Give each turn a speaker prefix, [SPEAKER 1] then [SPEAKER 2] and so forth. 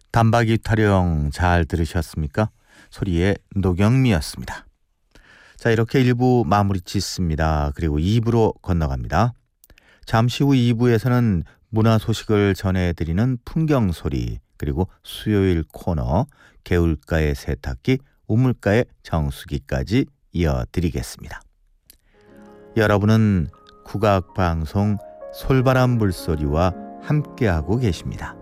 [SPEAKER 1] 단박이 타령 잘 들으셨습니까? 소리의 노경미였습니다. 자, 이렇게 1부 마무리 짓습니다. 그리고 2부로 건너갑니다. 잠시 후 2부에서는 문화 소식을 전해드리는 풍경소리, 그리고 수요일 코너 개울가의 세탁기, 우물가의 정수기까지 이어드리겠습니다. 여러분은 국악방송 솔바람 물소리와 함께하고 계십니다.